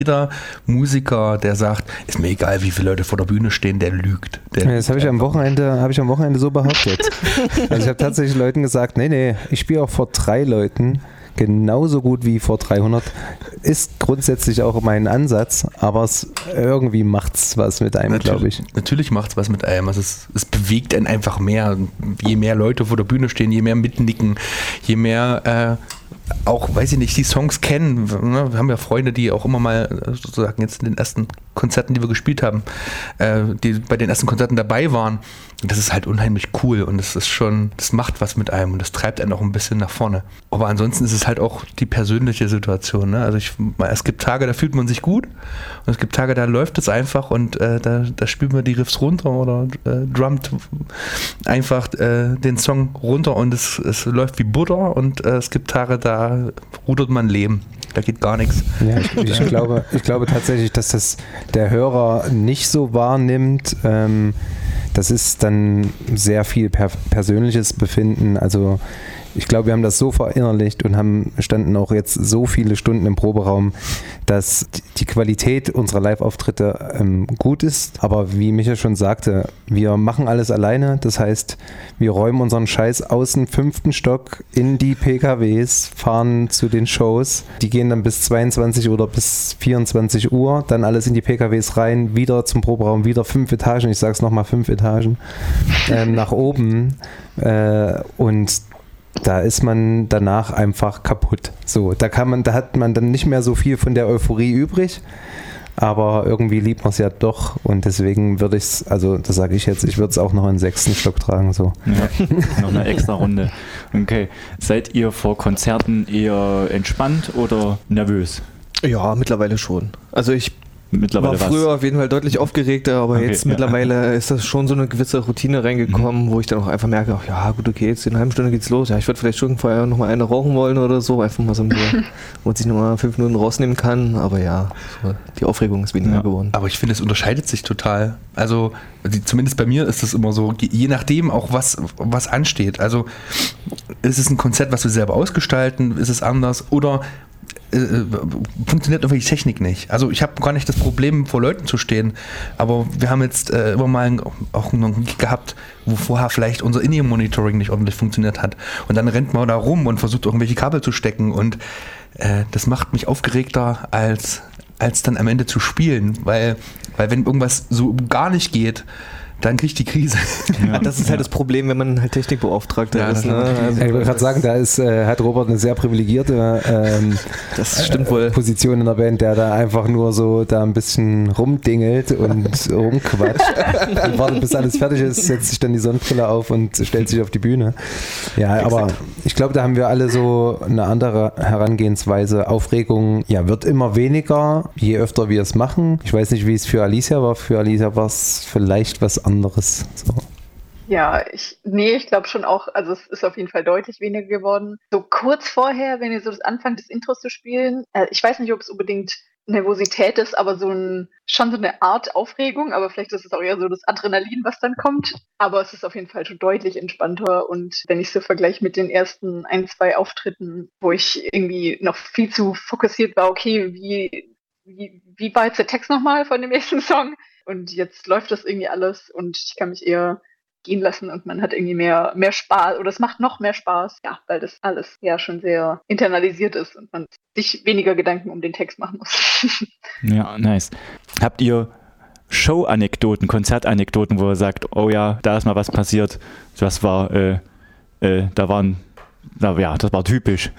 Jeder Musiker, der sagt, ist mir egal, wie viele Leute vor der Bühne stehen, der lügt. Das habe ich am Wochenende so behauptet. Also ich habe tatsächlich Leuten gesagt, nee, ich spiele auch vor 3 Leuten genauso gut wie vor 300. Ist grundsätzlich auch mein Ansatz, aber irgendwie macht es was mit einem, glaube ich. Natürlich macht es was mit einem. Also es bewegt einen einfach mehr. Je mehr Leute vor der Bühne stehen, je mehr mitnicken, je mehr auch, weiß ich nicht, die Songs kennen. Wir haben ja Freunde, die auch immer mal sozusagen jetzt in den ersten Konzerten, die wir gespielt haben, die bei den ersten Konzerten dabei waren. Und das ist halt unheimlich cool und das macht was mit einem und das treibt einen auch ein bisschen nach vorne. Aber ansonsten ist es halt auch die persönliche Situation. Ne? Also es gibt Tage, da fühlt man sich gut und es gibt Tage, da läuft es einfach und da spielen wir die Riffs runter oder drummt einfach den Song runter und es läuft wie Butter und es gibt Tage, da rudert man Leben. Da geht gar nichts. Ja, ich glaube tatsächlich, dass das der Hörer nicht so wahrnimmt. Das ist dann sehr viel persönliches Befinden. Also ich glaube, wir haben das so verinnerlicht und standen auch jetzt so viele Stunden im Proberaum, dass die Qualität unserer Live-Auftritte gut ist. Aber wie Micha schon sagte, wir machen alles alleine. Das heißt, wir räumen unseren Scheiß aus dem 5. Stock in die PKWs, fahren zu den Shows. Die gehen dann bis 22 oder bis 24 Uhr, dann alles in die PKWs rein, wieder zum Proberaum, wieder 5 Etagen, ich sage es nochmal, 5 Etagen, nach oben und da ist man danach einfach kaputt. So, da hat man dann nicht mehr so viel von der Euphorie übrig, aber irgendwie liebt man es ja doch und deswegen würde ich es, also das sage ich jetzt, ich würde es auch noch in den 6. Stock tragen. So. Ja, noch eine extra Runde. Okay. Seid ihr vor Konzerten eher entspannt oder nervös? Ja, mittlerweile schon. Also ich Mittlerweile war früher auf jeden Fall deutlich aufgeregter, aber jetzt mittlerweile ist das schon so eine gewisse Routine reingekommen, wo ich dann auch einfach merke, ach, ja gut, okay, jetzt in einer halben Stunde geht's los. Ja, ich würde vielleicht schon vorher noch mal eine rauchen wollen oder so, einfach mal so, wo man sich noch mal 5 Minuten rausnehmen kann. Aber ja, so, die Aufregung ist weniger geworden. Aber ich finde, es unterscheidet sich total. Also zumindest bei mir ist es immer so, je nachdem auch was ansteht. Also ist es ein Konzert, was wir selber ausgestalten, ist es anders oder funktioniert irgendwie die Technik nicht. Also ich habe gar nicht das Problem, vor Leuten zu stehen, aber wir haben jetzt immer mal auch einen Gig gehabt, wo vorher vielleicht unser In-Ear-Monitoring nicht ordentlich funktioniert hat. Und dann rennt man da rum und versucht irgendwelche Kabel zu stecken und das macht mich aufgeregter als dann am Ende zu spielen, weil wenn irgendwas so gar nicht geht, dann kriegt die Krise. Ja, das ist halt das Problem, wenn man halt Technikbeauftragter ist. Ne? Also ich wollte gerade sagen, hat Robert eine sehr privilegierte das stimmt wohl. Position in der Band, der da einfach nur so da ein bisschen rumdingelt und rumquatscht und wartet, bis alles fertig ist, setzt sich dann die Sonnenbrille auf und stellt sich auf die Bühne. Ja, exakt. Aber ich glaube, da haben wir alle so eine andere Herangehensweise. Aufregung wird immer weniger, je öfter wir es machen. Ich weiß nicht, wie es für Alicia war. Für Alicia war es vielleicht was anderes. So. Ja, ich glaube schon auch, also es ist auf jeden Fall deutlich weniger geworden. So kurz vorher, wenn ihr so das Anfang des Intros zu spielen, ich weiß nicht, ob es unbedingt Nervosität ist, aber schon so eine Art Aufregung, aber vielleicht ist es auch eher so das Adrenalin, was dann kommt. Aber es ist auf jeden Fall schon deutlich entspannter und wenn ich so vergleiche mit den ersten 1, 2 Auftritten, wo ich irgendwie noch viel zu fokussiert war, okay, wie war jetzt der Text nochmal von dem nächsten Song? Und jetzt läuft das irgendwie alles und ich kann mich eher gehen lassen und man hat irgendwie mehr Spaß oder es macht noch mehr Spaß, ja, weil das alles ja schon sehr internalisiert ist und man sich weniger Gedanken um den Text machen muss. Ja, nice. Habt ihr Show-Anekdoten, Konzertanekdoten, wo ihr sagt, oh ja, da ist mal was passiert, das war, das war typisch.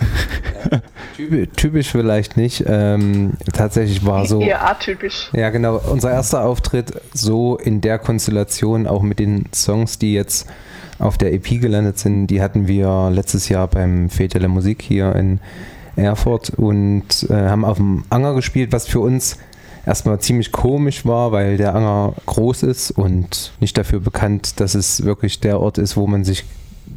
Typisch vielleicht nicht. Tatsächlich war so. Eher atypisch. Ja, genau. Unser erster Auftritt so in der Konstellation, auch mit den Songs, die jetzt auf der EP gelandet sind, die hatten wir letztes Jahr beim Fete der Musik hier in Erfurt und haben auf dem Anger gespielt, was für uns erstmal ziemlich komisch war, weil der Anger groß ist und nicht dafür bekannt, dass es wirklich der Ort ist, wo man sich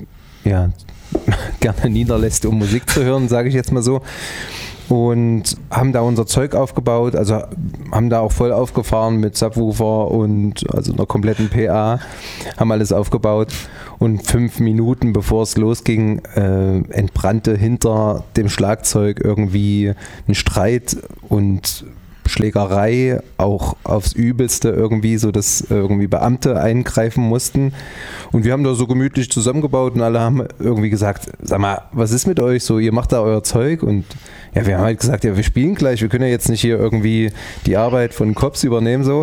gerne niederlässt, um Musik zu hören, sage ich jetzt mal so. Und haben da unser Zeug aufgebaut, also haben da auch voll aufgefahren mit Subwoofer und also einer kompletten PA, haben alles aufgebaut und 5 Minuten bevor es losging, entbrannte hinter dem Schlagzeug irgendwie ein Streit und Schlägerei auch aufs Übelste irgendwie, so dass irgendwie Beamte eingreifen mussten. Und wir haben da so gemütlich zusammengebaut und alle haben irgendwie gesagt, sag mal, was ist mit euch so, ihr macht da euer Zeug? Und ja, wir haben halt gesagt, ja, wir spielen gleich, wir können ja jetzt nicht hier irgendwie die Arbeit von Cops übernehmen so.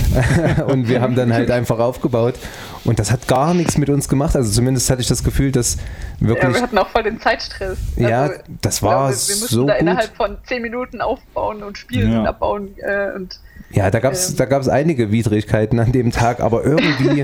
Und wir haben dann halt einfach aufgebaut und das hat gar nichts mit uns gemacht, also zumindest hatte ich das Gefühl, dass wirklich... Ja, wir hatten auch voll den Zeitstress. Ja, also, das war wir mussten so da gut. Innerhalb von 10 Minuten aufbauen und spielen und abbauen und... Ja, da gab's einige Widrigkeiten an dem Tag, aber irgendwie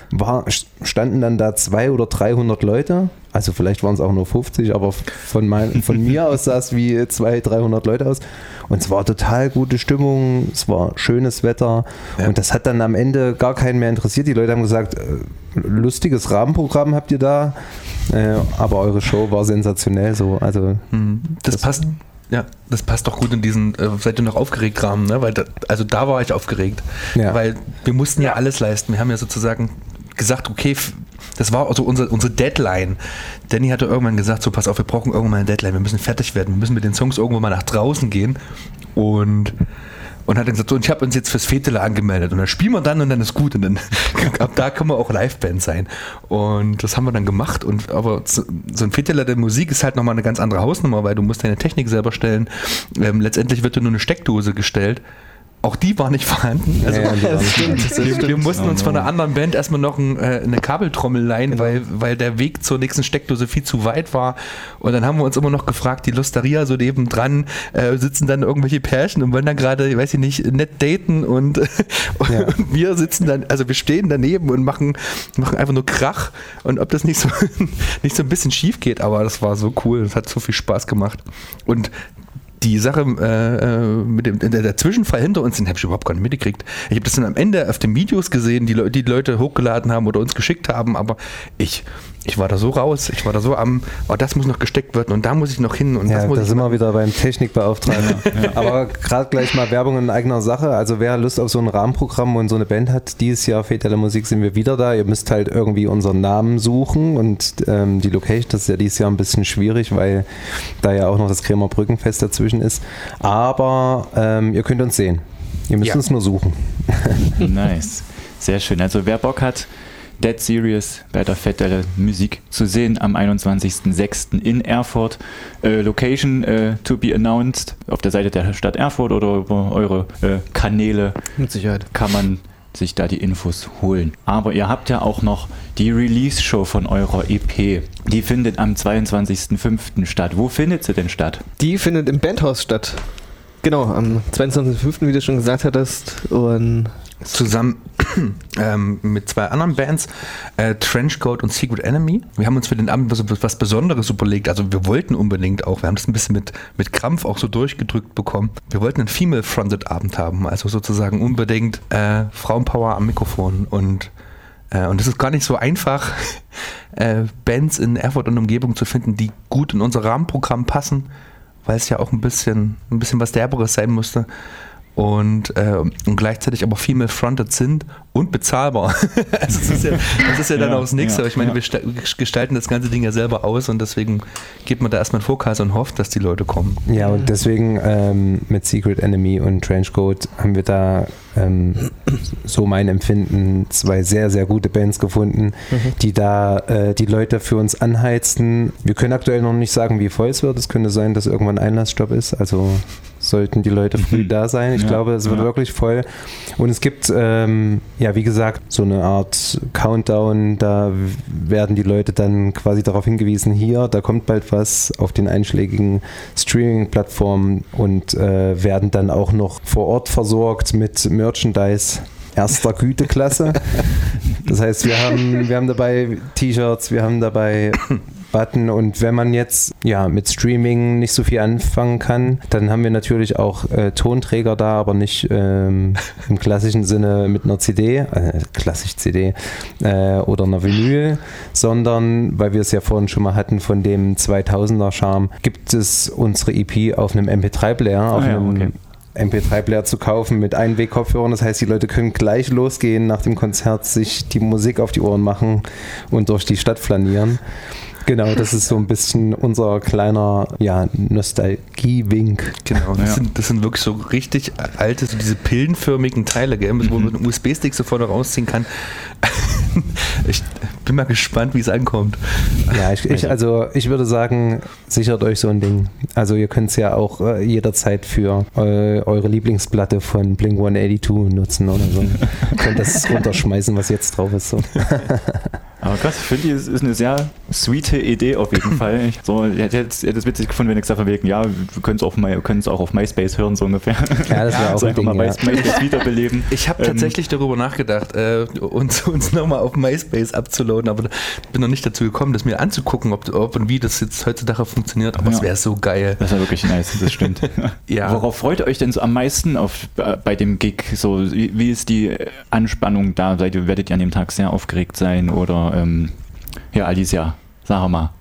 standen dann da 200 oder 300 Leute, also vielleicht waren es auch nur 50, aber von mir aus sah es wie 200, 300 Leute aus und es war total gute Stimmung, es war schönes Wetter und das hat dann am Ende gar keinen mehr interessiert. Die Leute haben gesagt, lustiges Rahmenprogramm habt ihr da, aber eure Show war sensationell so. Also das passt. Ja, das passt doch gut in diesen, seid ihr noch aufgeregt Rahmen, ne? Weil da war ich aufgeregt, weil wir mussten ja alles leisten. Wir haben ja sozusagen gesagt, okay, das war also unsere Deadline. Danny hatte irgendwann gesagt, so pass auf, wir brauchen irgendwann mal eine Deadline, wir müssen fertig werden, wir müssen mit den Songs irgendwann mal nach draußen gehen und hat dann gesagt, so, und ich habe uns jetzt fürs Fetele angemeldet und dann spielen wir dann und dann ist gut und dann ab da können wir auch Liveband sein und das haben wir dann gemacht aber so ein Fetele der Musik ist halt nochmal eine ganz andere Hausnummer, weil du musst deine Technik selber stellen, letztendlich wird dir nur eine Steckdose gestellt. Auch die war nicht vorhanden. Also wir mussten uns von einer anderen Band erstmal noch eine Kabeltrommel leihen, weil der Weg zur nächsten Steckdose viel zu weit war. Und dann haben wir uns immer noch gefragt, die Lusteria so nebendran, sitzen dann irgendwelche Pärchen und wollen dann gerade, weiß ich nicht, nett daten und wir sitzen dann, also wir stehen daneben und machen einfach nur Krach und ob das nicht so ein bisschen schief geht, aber das war so cool, das hat so viel Spaß gemacht. Und die Sache mit der Zwischenfall hinter uns, den habe ich überhaupt gar nicht mitgekriegt. Ich habe das dann am Ende auf den Videos gesehen, die Leute hochgeladen haben oder uns geschickt haben, aber ich war da so raus, ich war da so das muss noch gesteckt werden und da muss ich noch hin. Und da sind wir wieder beim Technikbeauftragten. Aber gerade gleich mal Werbung in eigener Sache, also wer Lust auf so ein Rahmenprogramm und so eine Band hat, dieses Jahr Fetele Musik sind wir wieder da. Ihr müsst halt irgendwie unseren Namen suchen und die Location, das ist ja dieses Jahr ein bisschen schwierig, weil da ja auch noch das Kremer Brückenfest dazwischen ist. Aber ihr könnt uns sehen. Ihr müsst uns nur suchen. Nice. Sehr schön. Also wer Bock hat, Dead Serious bei der Fetele Musik zu sehen am 21.06. in Erfurt. Location to be announced auf der Seite der Stadt Erfurt oder über eure Kanäle. Mit Sicherheit. Kann man sich da die Infos holen. Aber ihr habt ja auch noch die Release-Show von eurer EP. Die findet am 22.05. statt. Wo findet sie denn statt? Die findet im Bandhaus statt. Genau, am 22.05., wie du schon gesagt hattest. Und zusammen mit 2 anderen Bands, Trenchcoat und Secret Enemy. Wir haben uns für den Abend was Besonderes überlegt. Also wir wollten unbedingt auch, wir haben das ein bisschen mit Krampf auch so durchgedrückt bekommen. Wir wollten einen Female-Fronted Abend haben, also sozusagen unbedingt Frauenpower am Mikrofon. Und es ist gar nicht so einfach, Bands in Erfurt und Umgebung zu finden, die gut in unser Rahmenprogramm passen, weil es ja auch ein bisschen was Derberes sein musste. Und gleichzeitig aber female-fronted sind und bezahlbar. Also das ist ja dann auch das Nächste. Aber ich meine, wir gestalten das ganze Ding ja selber aus und deswegen geht man da erstmal in Vorkasse und hofft, dass die Leute kommen. Ja, und deswegen mit Secret Enemy und Trenchcoat haben wir da so mein Empfinden 2 sehr, sehr gute Bands gefunden, die da die Leute für uns anheizten. Wir können aktuell noch nicht sagen, wie voll es wird. Es könnte sein, dass irgendwann Einlassstopp ist. Also sollten die Leute früh da sein. Ich glaube, es wird wirklich voll. Und es gibt, wie gesagt, so eine Art Countdown. Da werden die Leute dann quasi darauf hingewiesen, hier, da kommt bald was auf den einschlägigen Streaming-Plattformen und werden dann auch noch vor Ort versorgt mit Merchandise erster Güteklasse. Das heißt, wir haben dabei T-Shirts, wir haben dabei Button und wenn man jetzt mit Streaming nicht so viel anfangen kann, dann haben wir natürlich auch Tonträger da, aber nicht im klassischen Sinne mit einer CD, klassisch CD oder einer Vinyl, sondern, weil wir es ja vorhin schon mal hatten von dem 2000er Charme, gibt es unsere EP auf einem MP3-Player, auf einem MP3-Player zu kaufen mit Einweg-Kopfhörern. Das heißt, die Leute können gleich losgehen nach dem Konzert, sich die Musik auf die Ohren machen und durch die Stadt flanieren. Genau, das ist so ein bisschen unser kleiner Nostalgie-Wink. Genau, das sind wirklich so richtig alte, so diese pillenförmigen Teile, gell, wo man einen USB-Stick sofort rausziehen kann. Ich bin mal gespannt, wie es ankommt. Ja, ich würde sagen, sichert euch so ein Ding. Also ihr könnt es ja auch jederzeit für eure Lieblingsplatte von Blink-182 nutzen oder so. Ihr könnt das runterschmeißen, was jetzt drauf ist. So. Aber krass, ich finde, es ist eine sehr sweete Idee auf jeden Fall. Ich hätte es witzig gefunden, wenn ich gesagt habe, ja, wir können es auch auf MySpace hören, so ungefähr. Ja, das wäre auch ein Ding, mal MySpace wiederbeleben. Ich habe tatsächlich darüber nachgedacht, uns nochmal auf MySpace abzuladen, aber bin noch nicht dazu gekommen, das mir anzugucken, ob und wie das jetzt heutzutage funktioniert, aber es wäre so geil. Das wäre wirklich nice, das stimmt. Ja. Worauf freut ihr euch denn so am meisten bei dem Gig? So, wie ist die Anspannung da? Werdet ihr an dem Tag sehr aufgeregt sein oder Alicia, sag mal.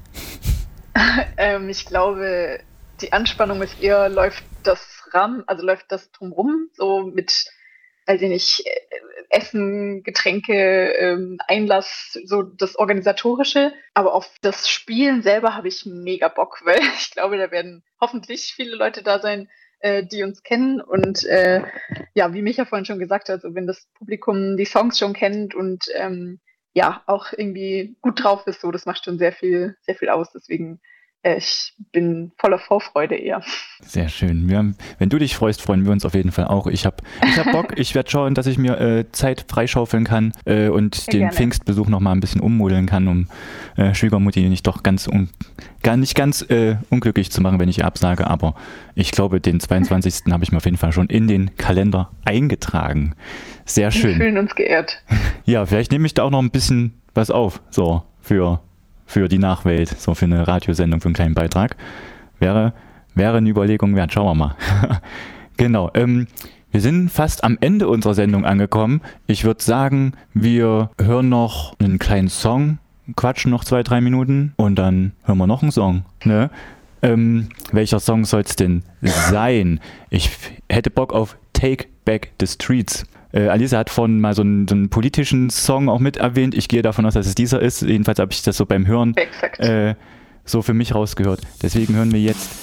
Ich glaube, die Anspannung ist eher, läuft das drumrum, so mit, weiß ich nicht, Essen, Getränke, Einlass, so das Organisatorische. Aber auf das Spielen selber habe ich mega Bock, weil ich glaube, da werden hoffentlich viele Leute da sein, die uns kennen und wie Micha vorhin schon gesagt hat, also wenn das Publikum die Songs schon kennt und auch irgendwie gut drauf ist, so, das macht schon sehr viel aus, deswegen ich bin voller Vorfreude eher. Sehr schön. Wenn du dich freust, freuen wir uns auf jeden Fall auch. Ich hab Bock, ich werde schauen, dass ich mir Zeit freischaufeln kann und sehr den gerne. Pfingstbesuch noch mal ein bisschen ummodeln kann, um Schwiegermutti nicht ganz unglücklich zu machen, wenn ich ihr absage. Aber ich glaube, den 22. habe ich mir auf jeden Fall schon in den Kalender eingetragen. Sehr schön. Wir fühlen uns geehrt. Ja, vielleicht nehme ich da auch noch ein bisschen was auf, so für die Nachwelt, so für eine Radiosendung, für einen kleinen Beitrag. Wäre eine Überlegung wert. Schauen wir mal. Genau. Wir sind fast am Ende unserer Sendung angekommen. Ich würde sagen, wir hören noch einen kleinen Song, quatschen noch 2-3 Minuten und dann hören wir noch einen Song. Ne? Welcher Song soll es denn sein? Ich hätte Bock auf Take Back the Streets. Alisa hat vorhin mal so einen politischen Song auch mit erwähnt. Ich gehe davon aus, dass es dieser ist. Jedenfalls habe ich das so beim Hören so für mich rausgehört. Deswegen hören wir jetzt